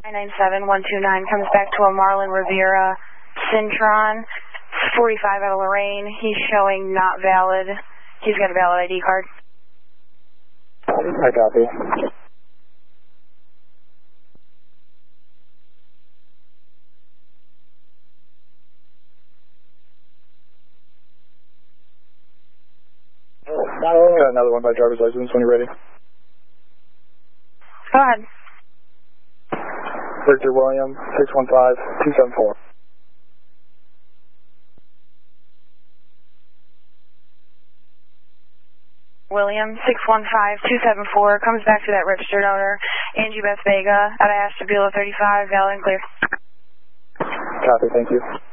997-129 comes back to a Marlon Rivera Cintron, 45 out of Lorraine. He's showing not valid. He's got a valid ID card. I copy. Got another one by driver's license when you're ready. Go ahead. Victor William, 615-274. William, 615-274, comes back to that registered owner, Angie Beth Vega, out of Ashtabula 35, valid and clear. Copy, thank you.